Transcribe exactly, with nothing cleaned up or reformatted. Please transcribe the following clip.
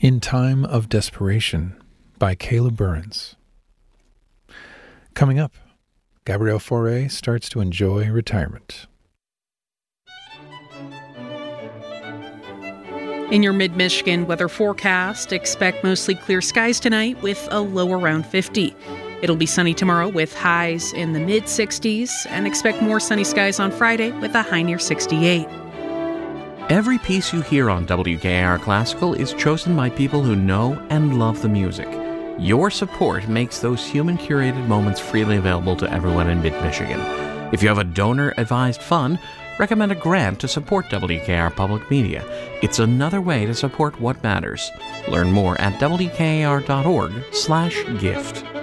In Time of Desperation by Kayla Burns. Coming up, Gabrielle Fauré starts to enjoy retirement. In your mid-Michigan weather forecast, expect mostly clear skies tonight with a low around fifty. It'll be sunny tomorrow with highs in the mid-sixties, and expect more sunny skies on Friday with a high near sixty-eight. Every piece you hear on W K A R Classical is chosen by people who know and love the music. Your support makes those human-curated moments freely available to everyone in mid-Michigan. If you have a donor-advised fund, recommend a grant to support W K A R Public Media. It's another way to support what matters. Learn more at W K A R dot org slash gift.